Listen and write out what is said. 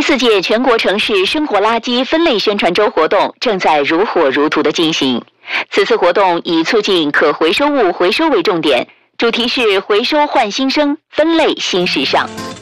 4届全国城市生活垃圾分类宣传周活动正在如火如荼地进行。此次活动以促进可回收物回收为重点，主题是回收焕新生，分类新时尚。